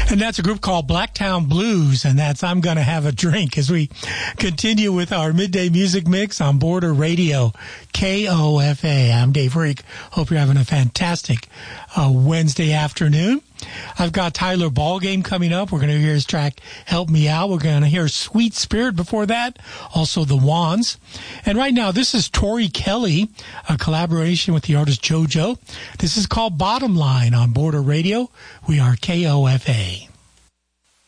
And that's a group called Blacktown Blues, and that's I'm Gonna Have a Drink as we continue with our midday music mix on Border Radio, KOFA. I'm Dave Reek. Hope you're having a fantastic Wednesday afternoon. I've got Tyler Ballgame coming up. We're going to hear his track, Help Me Out. We're going to hear Sweet Spirit before that, also The Wands. And right now, this is Tori Kelly, a collaboration with the artist JoJo. This is called Bottom Line on Border Radio. We are KOFA.